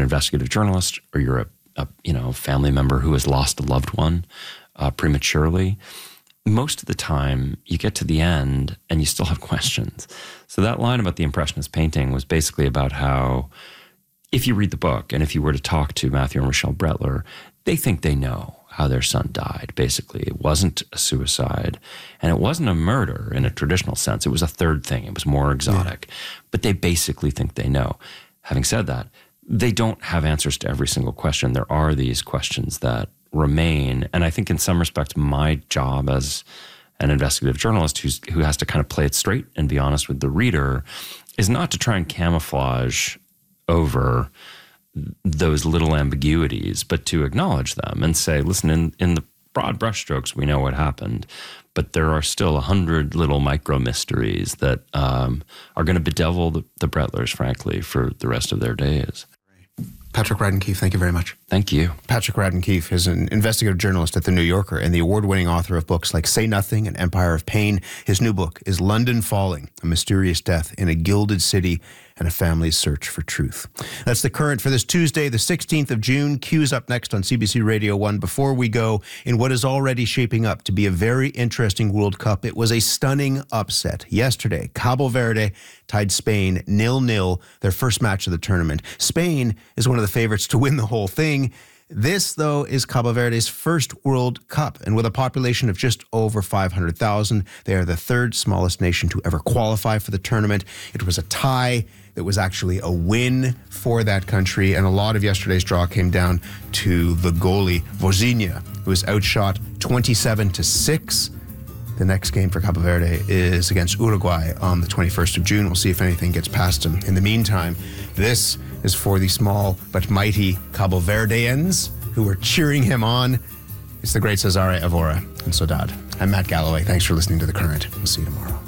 investigative journalist or you're a family member who has lost a loved one prematurely, most of the time you get to the end and you still have questions. So that line about the Impressionist painting was basically about how if you read the book and if you were to talk to Matthew and Rochelle Brettler, they think they know how their son died. Basically, it wasn't a suicide and it wasn't a murder in a traditional sense. It was a third thing. It was more exotic, but they basically think they know. Having said that, they don't have answers to every single question. There are these questions that remain. And I think in some respects, my job as an investigative journalist who has to kind of play it straight and be honest with the reader is not to try and camouflage over those little ambiguities, but to acknowledge them and say, listen, in the broad brushstrokes, we know what happened, but there are still 100 little micro mysteries that are going to bedevil the Brettlers, frankly, for the rest of their days. Patrick Radden Keefe, thank you very much. Thank you. Patrick Radden Keefe is an investigative journalist at The New Yorker and the award-winning author of books like Say Nothing and Empire of Pain. His new book is London Falling, A Mysterious Death in a Gilded City and a Family's Search for Truth. That's The Current for this Tuesday, the 16th of June. Q's up next on CBC Radio 1. Before we go, in what is already shaping up to be a very interesting World Cup, it was a stunning upset. Yesterday, Cabo Verde tied Spain 0-0, their first match of the tournament. Spain is one of the favorites to win the whole thing. This, though, is Cabo Verde's first World Cup, and with a population of just over 500,000, they are the third smallest nation to ever qualify for the tournament. It was a tie that was actually a win for that country, and a lot of yesterday's draw came down to the goalie, Vozinha, who was outshot 27-6. The next game for Cabo Verde is against Uruguay on the 21st of June. We'll see if anything gets past them. In the meantime, this is for the small but mighty Cabo Verdeans who are cheering him on. It's the great Cesare Evora and Saudade. I'm Matt Galloway. Thanks for listening to The Current. We'll see you tomorrow.